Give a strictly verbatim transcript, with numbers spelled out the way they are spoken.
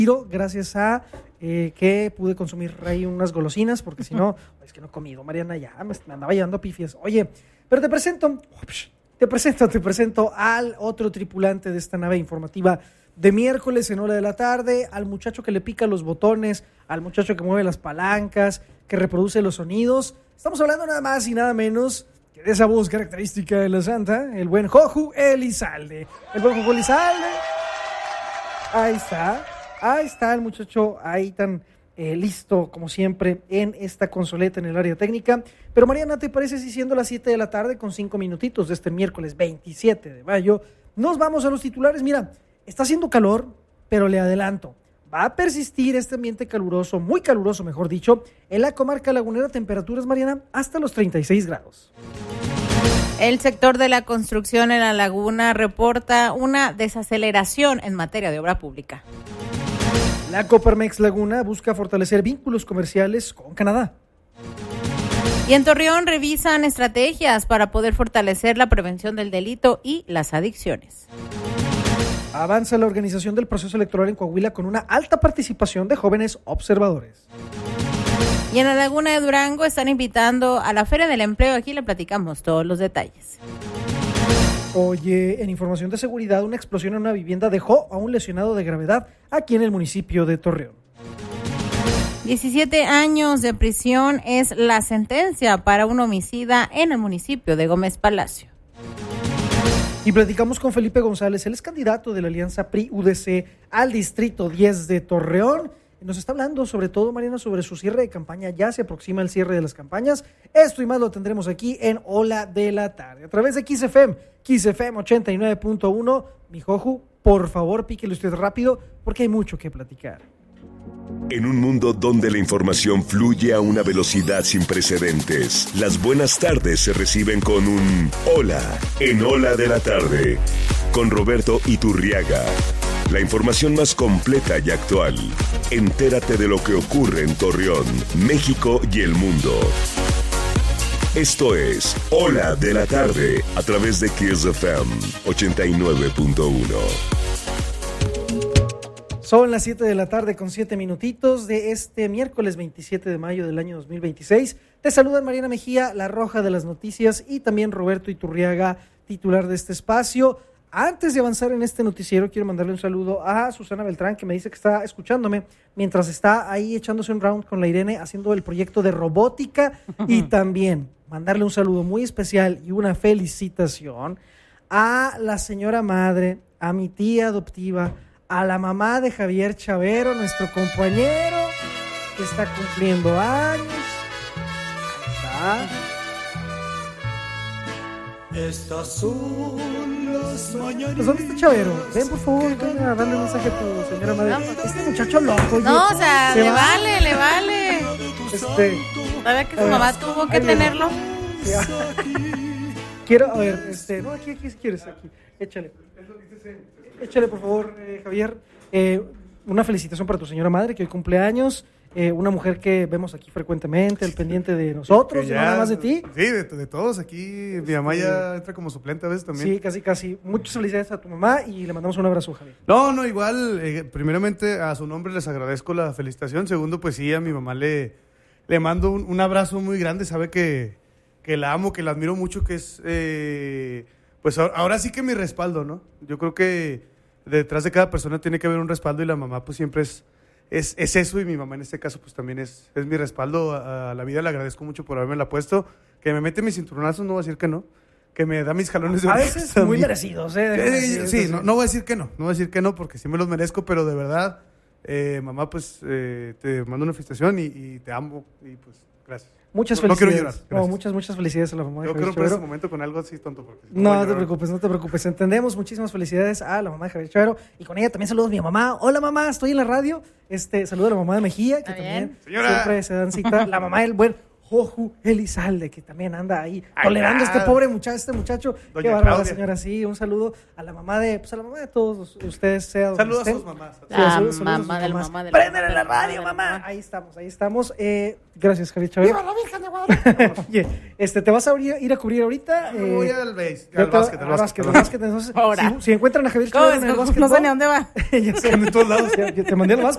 gracias a eh, que pude consumir ahí unas golosinas, porque si no, es que no he comido, Mariana, ya me, me andaba llevando pifias. Oye, pero te presento, te presento, te presento al otro tripulante de esta nave informativa de miércoles en hora de la tarde, al muchacho que le pica los botones, al muchacho que mueve las palancas, que reproduce los sonidos. Estamos hablando nada más y nada menos que de esa voz característica de la Santa, el buen Joju Elizalde. El buen Joju Elizalde. Ahí está, ahí está el muchacho, ahí tan eh, listo como siempre en esta consoleta en el área técnica. Pero Mariana, ¿te parece si siendo las siete de la tarde con cinco minutitos de este miércoles veintisiete de mayo, nos vamos a los titulares? Mira, está haciendo calor, pero le adelanto, va a persistir este ambiente caluroso, muy caluroso mejor dicho, en la comarca lagunera, temperaturas, Mariana, hasta los treinta y seis grados. El sector de la construcción en la laguna reporta una desaceleración en materia de obra pública. La Coparmex Laguna busca fortalecer vínculos comerciales con Canadá. Y en Torreón revisan estrategias para poder fortalecer la prevención del delito y las adicciones. Avanza la organización del proceso electoral en Coahuila con una alta participación de jóvenes observadores. Y en la Laguna de Durango están invitando a la Feria del Empleo. Aquí le platicamos todos los detalles. Oye, en información de seguridad, una explosión en una vivienda dejó a un lesionado de gravedad aquí en el municipio de Torreón. diecisiete años de prisión es la sentencia para un homicida en el municipio de Gómez Palacio. Y platicamos con Felipe González, él es candidato de la alianza P R I-U D C al distrito diez de Torreón. Nos está hablando sobre todo, Mariana, sobre su cierre de campaña. Ya se aproxima el cierre de las campañas. Esto y más lo tendremos aquí en Hola de la Tarde, a través de Kiss F M, Kiss F M ochenta y nueve punto uno. Mi Joju, por favor, píquele usted rápido, porque hay mucho que platicar. En un mundo donde la información fluye a una velocidad sin precedentes, las buenas tardes se reciben con un hola en Hola de la Tarde, con Roberto Iturriaga. La información más completa y actual. Entérate de lo que ocurre en Torreón, México y el mundo. Esto es Hola de la Tarde, a través de Kiss F M ochenta y nueve punto uno. Son las siete de la tarde con siete minutitos de este miércoles veintisiete de mayo del año dos mil veintiséis. Te saludan Mariana Mejía, la roja de las noticias, y también Roberto Iturriaga, titular de este espacio. Antes de avanzar en este noticiero, quiero mandarle un saludo a Susana Beltrán, que me dice que está escuchándome mientras está ahí echándose un round con la Irene haciendo el proyecto de robótica. Y también mandarle un saludo muy especial y una felicitación a la señora madre, a mi tía adoptiva, a la mamá de Javier Chavero, nuestro compañero, que está cumpliendo años. Ahí está. Estas son las mañanitas. Pues, ¿dónde está Chavero? Ven, por favor, ven a darle un mensaje a tu señora madre. Este muchacho loco. No, oye, o sea, le va? vale, le vale. Este, ¿Sabe que su mamá tuvo que tenerlo? Quiero, a ver, este, no, aquí, aquí si quieres, aquí, échale. Échale, por favor, eh, Javier, eh, una felicitación para tu señora madre, que hoy cumple años. Eh, una mujer que vemos aquí frecuentemente, al pendiente de nosotros, ya, nada más de ti. Sí, de, de todos aquí. Mi mamá ya entra como suplente a veces también. Sí, casi, casi. Muchas felicidades a tu mamá y le mandamos un abrazo, Javier. No, no, igual, eh, primeramente a su nombre les agradezco la felicitación. Segundo, pues sí, a mi mamá le, le mando un, un abrazo muy grande. Sabe que, que la amo, que la admiro mucho, que es, eh, pues ahora, ahora sí que mi respaldo, ¿no? Yo creo que detrás de cada persona tiene que haber un respaldo y la mamá pues siempre es... Es, es eso, y mi mamá en este caso pues también es, es mi respaldo a, a la vida. Le agradezco mucho por haberme la puesto, que me mete mis cinturonazos, no voy a decir que no, que me da mis jalones de a orejas veces también. Muy merecidos, ¿eh? Sí, sí, sí, no, no voy a decir que no, no voy a decir que no, porque sí me los merezco, pero de verdad, eh, mamá, pues eh, te mando una felicitación y, y te amo, y pues gracias. Muchas no, felicidades. No quiero llorar. No, muchas, muchas felicidades a la mamá de Yo Javier quiero Chavero. por ese momento con algo así tonto. Porque si no, no te preocupes, no te preocupes. Entendemos. Muchísimas felicidades a la mamá de Javier Chavero. Y con ella también saludos a mi mamá. Hola, mamá, estoy en la radio. Este, saludo a la mamá de Mejía, que también Señora. siempre se dan cita. La mamá del buen Joju Elizalde, que también anda ahí Ay, tolerando a este ah. pobre muchacho, este muchacho. Doña Qué bárbara, Claudia. señora. Sí, un saludo a la mamá de, pues a la mamá de todos ustedes, sea donde Saludos a estén. sus mamás. Sí, La saludos, saludos a mamá sus del mamás. mamá del ¡Préndele mamá la del mamá radio, del mamá! mamá. Ahí estamos, ahí estamos. Eh, gracias, Javier Chávez. ¡Viva la Virgen de Guadalupe! Oye, este, ¿te vas a ir, ir a cubrir ahorita? Me voy Eh, al base, ya al te- básquet, al al básquet, básquet. al básquet. Entonces, Ahora. si, si encuentran a Javier ¿Cómo Chávez es? en el No básquetbol, sé ni a dónde va. ya sé, En todos lados. ya- ya te mandé al básquet.